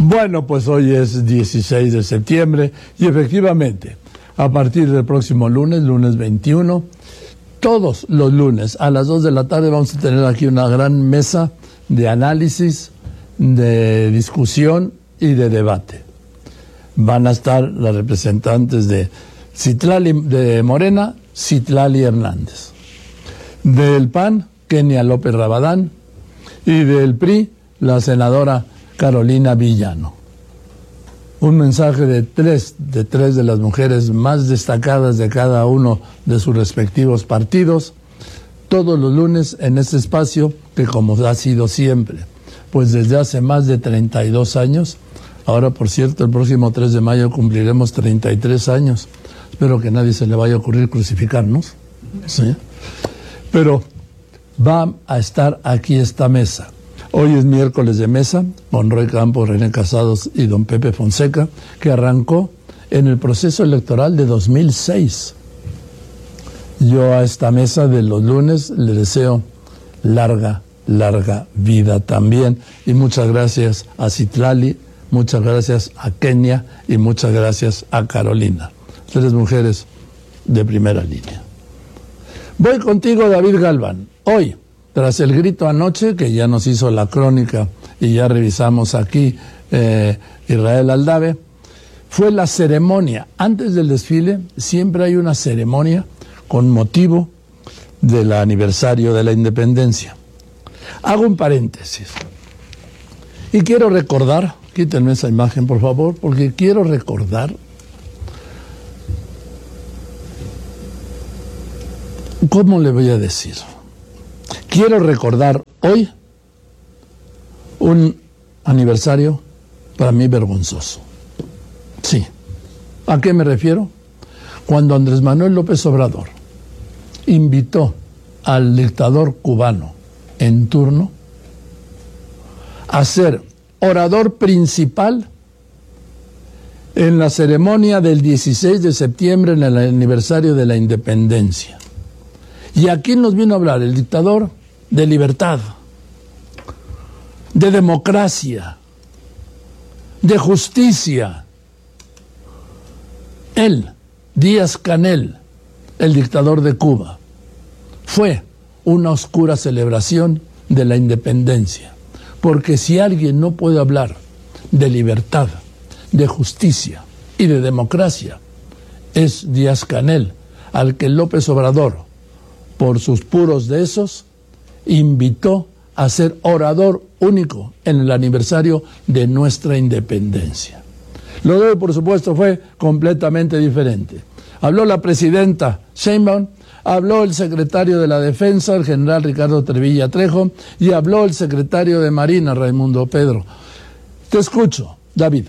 Bueno, pues hoy es 16 de septiembre y efectivamente, a partir del próximo lunes 21, todos los lunes a las 2 de la tarde vamos a tener aquí una gran mesa de análisis, de discusión y de debate. Van a estar las representantes de de Morena, Citlali Hernández, del PAN, Kenia López Rabadán, y del PRI, la senadora Carolina Villano. Un mensaje de tres de las mujeres más destacadas de cada uno de sus respectivos partidos, todos los lunes en este espacio que, como ha sido siempre, pues desde hace más de 32 años, ahora por cierto el próximo 3 de mayo cumpliremos 33 años, espero que a nadie se le vaya a ocurrir crucificarnos, ¿sí? Pero va a estar aquí esta mesa. Hoy es miércoles de mesa, con Roy Campos, René Casados y don Pepe Fonseca, que arrancó en el proceso electoral de 2006. Yo a esta mesa de los lunes le deseo larga vida también. Y muchas gracias a Citlali, muchas gracias a Kenia y muchas gracias a Carolina. 3 mujeres de primera línea. Voy contigo, David Galván. Hoy, tras el grito anoche, que ya nos hizo la crónica y ya revisamos aquí Israel Aldave, fue la ceremonia. Antes del desfile siempre hay una ceremonia con motivo del aniversario de la independencia. Hago un paréntesis. Y quiero recordar, quítenme esa imagen por favor, porque quiero recordar ¿cómo le voy a decir? Quiero recordar hoy un aniversario para mí vergonzoso. Sí. ¿A qué me refiero? Cuando Andrés Manuel López Obrador invitó al dictador cubano en turno a ser orador principal en la ceremonia del 16 de septiembre en el aniversario de la independencia. ¿Y a quién nos vino a hablar? El dictador de libertad, de democracia, de justicia. Él, Díaz-Canel, el dictador de Cuba, fue una oscura celebración de la independencia. Porque si alguien no puede hablar de libertad, de justicia y de democracia, es Díaz-Canel, al que López Obrador, por sus puros de esos, invitó a ser orador único en el aniversario de nuestra independencia. Lo de hoy, por supuesto, fue completamente diferente. Habló la presidenta Sheinbaum, habló el secretario de la Defensa, el general Ricardo Trevilla Trejo, y habló el secretario de Marina, Raimundo Pedro. Te escucho, David.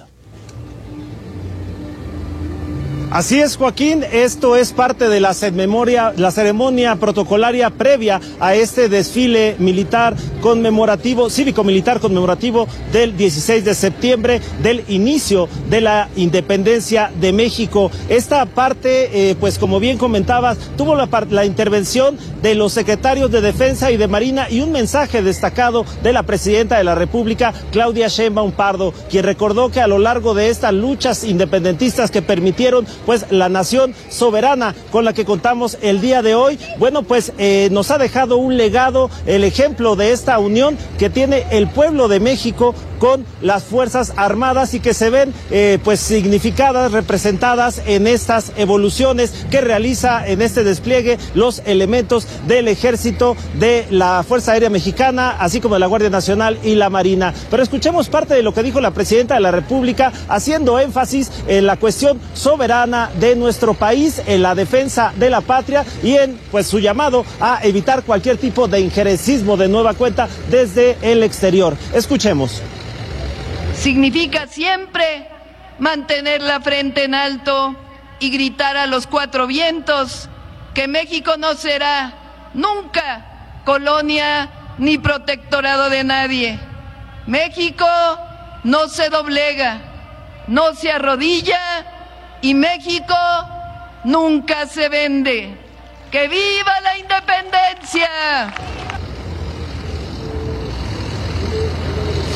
Así es, Joaquín, esto es parte de la ceremonia protocolaria previa a este desfile militar conmemorativo, cívico-militar conmemorativo del 16 de septiembre, del inicio de la independencia de México. Esta parte, pues como bien comentabas, tuvo la intervención de los secretarios de Defensa y de Marina y un mensaje destacado de la presidenta de la República, Claudia Sheinbaum Pardo, quien recordó que a lo largo de estas luchas independentistas que permitieron pues la nación soberana con la que contamos el día de hoy, bueno, pues nos ha dejado un legado, el ejemplo de esta unión que tiene el pueblo de México con las Fuerzas Armadas y que se ven pues significadas, representadas en estas evoluciones que realiza en este despliegue los elementos del Ejército, de la Fuerza Aérea Mexicana, así como de la Guardia Nacional y la Marina. Pero escuchemos parte de lo que dijo la presidenta de la República, haciendo énfasis en la cuestión soberana de nuestro país, en la defensa de la patria y en pues su llamado a evitar cualquier tipo de injerencismo de nueva cuenta desde el exterior. Escuchemos. Significa siempre mantener la frente en alto y gritar a los 4 vientos que México no será nunca colonia ni protectorado de nadie. México no se doblega, no se arrodilla y México nunca se vende. ¡Que viva la independencia!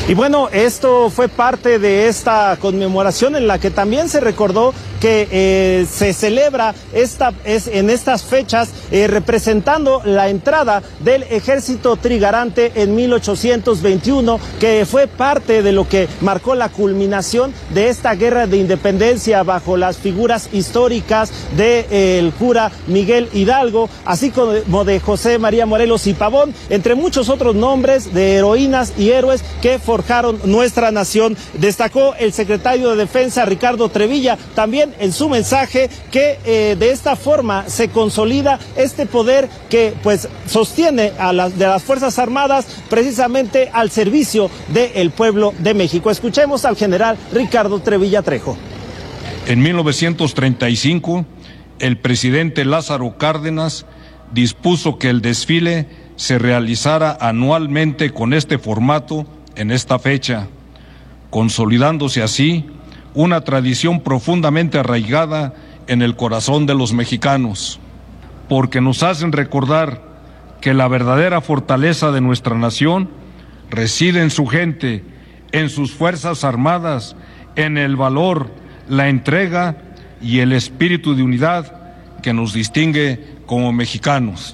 Y bueno, esto fue parte de esta conmemoración en la que también se recordó que se celebra en estas fechas representando la entrada del ejército trigarante en 1821, que fue parte de lo que marcó la culminación de esta guerra de independencia bajo las figuras históricas del cura Miguel Hidalgo, así como de José María Morelos y Pavón, entre muchos otros nombres de heroínas y héroes que forjaron nuestra nación. Destacó el secretario de Defensa, Ricardo Trevilla, también en su mensaje que de esta forma se consolida este poder que pues sostiene de las Fuerzas Armadas precisamente al servicio del pueblo de México. Escuchemos al general Ricardo Trevilla Trejo. En 1935, el presidente Lázaro Cárdenas dispuso que el desfile se realizara anualmente con este formato en esta fecha, consolidándose así una tradición profundamente arraigada en el corazón de los mexicanos, porque nos hacen recordar que la verdadera fortaleza de nuestra nación reside en su gente, en sus fuerzas armadas, en el valor, la entrega y el espíritu de unidad que nos distingue como mexicanos.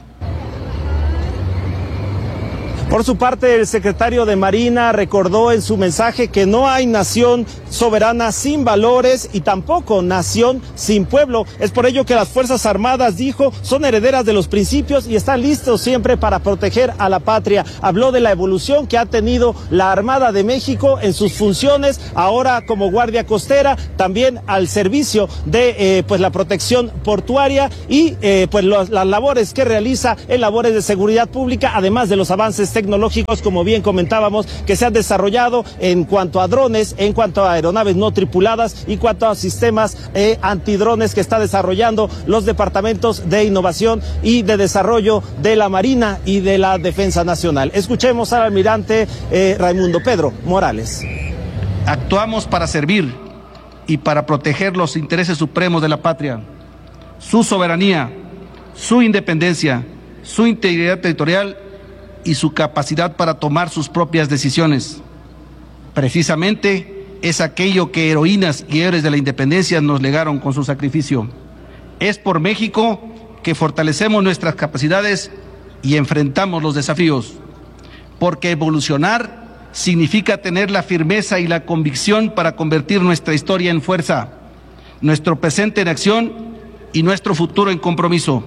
Por su parte, el secretario de Marina recordó en su mensaje que no hay nación soberana sin valores y tampoco nación sin pueblo. Es por ello que las Fuerzas Armadas, dijo, son herederas de los principios y están listos siempre para proteger a la patria. Habló de la evolución que ha tenido la Armada de México en sus funciones, ahora como Guardia Costera, también al servicio de pues la protección portuaria y pues las labores que realiza en labores de seguridad pública, además de los avances tecnológicos, como bien comentábamos, que se han desarrollado en cuanto a drones, en cuanto a aeronaves no tripuladas y en cuanto a sistemas antidrones que está desarrollando los departamentos de innovación y de desarrollo de la Marina y de la Defensa Nacional. Escuchemos al almirante Raimundo Pedro Morales. Actuamos para servir y para proteger los intereses supremos de la patria, su soberanía, su independencia, su integridad territorial y su capacidad para tomar sus propias decisiones. Precisamente es aquello que heroínas y héroes de la independencia nos legaron con su sacrificio. Es por México que fortalecemos nuestras capacidades y enfrentamos los desafíos, porque evolucionar significa tener la firmeza y la convicción para convertir nuestra historia en fuerza, nuestro presente en acción y nuestro futuro en compromiso.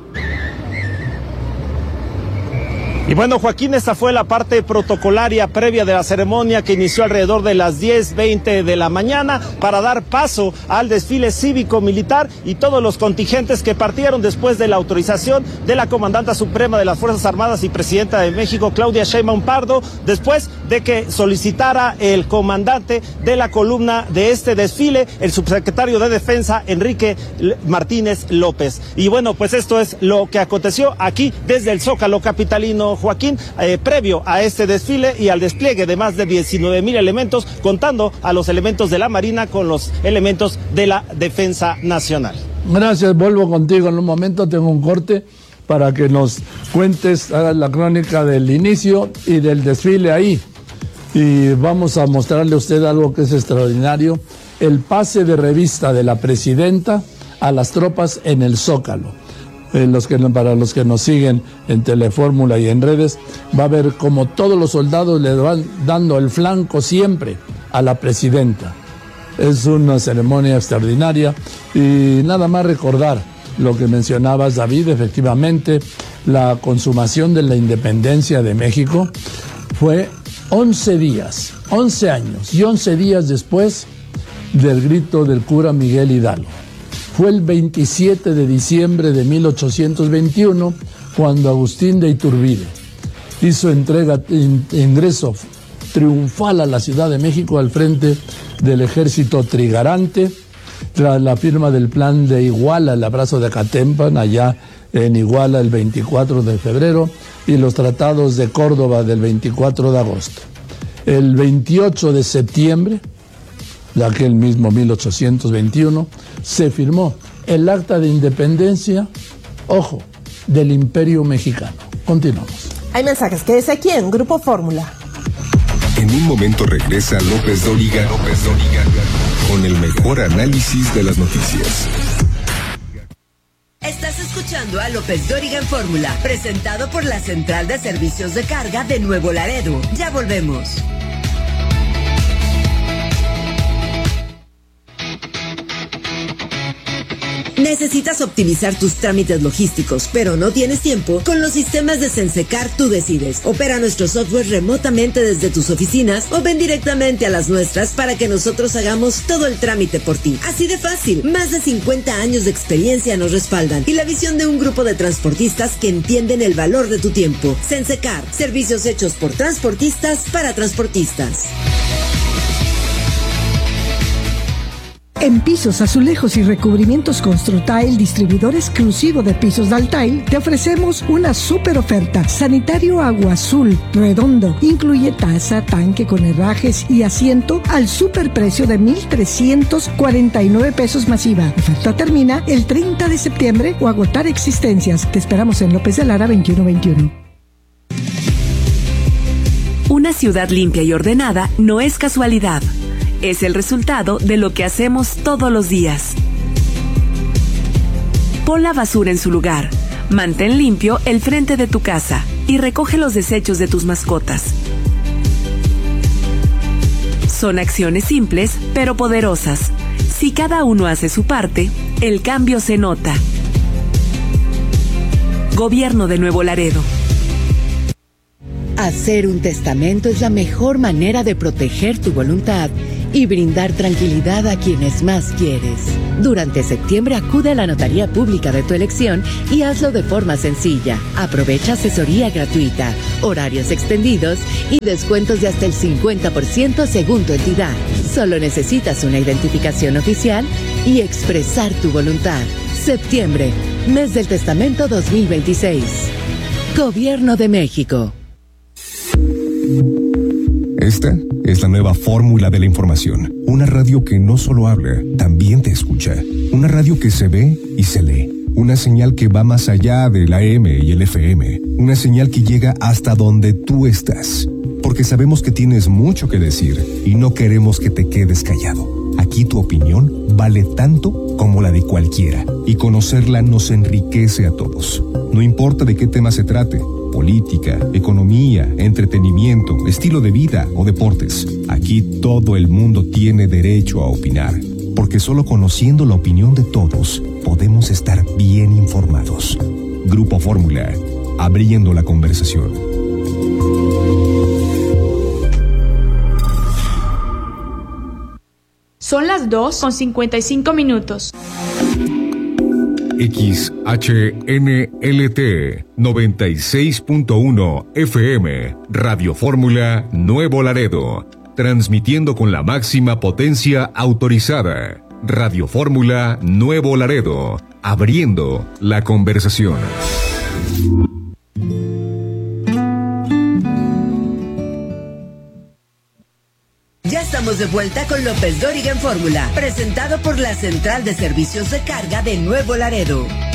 Y bueno, Joaquín, esta fue la parte protocolaria previa de la ceremonia que inició alrededor de las 10:20 de la mañana para dar paso al desfile cívico-militar y todos los contingentes que partieron después de la autorización de la Comandanta Suprema de las Fuerzas Armadas y Presidenta de México, Claudia Sheinbaum Pardo, después de que solicitara el comandante de la columna de este desfile, el subsecretario de Defensa, Enrique Martínez López. Y bueno, pues esto es lo que aconteció aquí desde el Zócalo capitalino, Joaquín, previo a este desfile y al despliegue de más de 19,000 elementos, contando a los elementos de la Marina con los elementos de la Defensa Nacional. Gracias, vuelvo contigo en un momento, tengo un corte para que nos cuentes, hagas la crónica del inicio y del desfile ahí. Y vamos a mostrarle a usted algo que es extraordinario, el pase de revista de la presidenta a las tropas en el Zócalo. Para los que nos siguen en Telefórmula y en redes, va a ver como todos los soldados le van dando el flanco siempre a la presidenta. Es una ceremonia extraordinaria y nada más recordar lo que mencionabas, David. Efectivamente, la consumación de la independencia de México fue 11 días, 11 años y 11 días después del grito del cura Miguel Hidalgo. Fue el 27 de diciembre de 1821 cuando Agustín de Iturbide hizo ingreso triunfal a la Ciudad de México al frente del ejército trigarante, tras la firma del plan de Iguala, el abrazo de Acatempan, allá en Iguala el 24 de febrero, y los tratados de Córdoba del 24 de agosto. El 28 de septiembre de aquel mismo 1821, se firmó el acta de independencia, ojo, del Imperio Mexicano. Continuamos. Hay mensajes, quédese aquí en Grupo Fórmula. En un momento regresa López Dóriga con el mejor análisis de las noticias. Estás escuchando a López Dóriga en Fórmula, presentado por la Central de Servicios de Carga de Nuevo Laredo. Ya volvemos. ¿Necesitas optimizar tus trámites logísticos, pero no tienes tiempo? Con los sistemas de Sensecar tú decides. Opera nuestro software remotamente desde tus oficinas o ven directamente a las nuestras para que nosotros hagamos todo el trámite por ti. Así de fácil. Más de 50 años de experiencia nos respaldan y la visión de un grupo de transportistas que entienden el valor de tu tiempo. Sensecar, servicios hechos por transportistas para transportistas. En Pisos, Azulejos y Recubrimientos Construtail, distribuidor exclusivo de pisos Daltail, te ofrecemos una super oferta. Sanitario Agua Azul, redondo, incluye taza, tanque con herrajes y asiento al superprecio de 1,349 pesos masiva. Oferta termina el 30 de septiembre o agotar existencias. Te esperamos en López de Lara 2121. Una ciudad limpia y ordenada no es casualidad. Es el resultado de lo que hacemos todos los días. Pon la basura en su lugar, mantén limpio el frente de tu casa y recoge los desechos de tus mascotas. Son acciones simples, pero poderosas. Si cada uno hace su parte, el cambio se nota. Gobierno de Nuevo Laredo. Hacer un testamento es la mejor manera de proteger tu voluntad y brindar tranquilidad a quienes más quieres. Durante septiembre acude a la notaría pública de tu elección y hazlo de forma sencilla. Aprovecha asesoría gratuita, horarios extendidos y descuentos de hasta el 50% según tu entidad. Solo necesitas una identificación oficial y expresar tu voluntad. Septiembre, mes del testamento 2026. Gobierno de México. Esta es la nueva fórmula de la información. Una radio que no solo habla, también te escucha. Una radio que se ve y se lee. Una señal que va más allá del AM y el FM. Una señal que llega hasta donde tú estás. Porque sabemos que tienes mucho que decir y no queremos que te quedes callado. Aquí tu opinión vale tanto como la de cualquiera. Y conocerla nos enriquece a todos. No importa de qué tema se trate. Política, economía, entretenimiento, estilo de vida o deportes. Aquí todo el mundo tiene derecho a opinar, porque solo conociendo la opinión de todos podemos estar bien informados. Grupo Fórmula, abriendo la conversación. Son las 2:55. XHNLT 96.1 FM, Radio Fórmula Nuevo Laredo, transmitiendo con la máxima potencia autorizada. Radio Fórmula Nuevo Laredo, abriendo la conversación. Ya estamos de vuelta con López Dóriga en Fórmula, presentado por la Central de Servicios de Carga de Nuevo Laredo.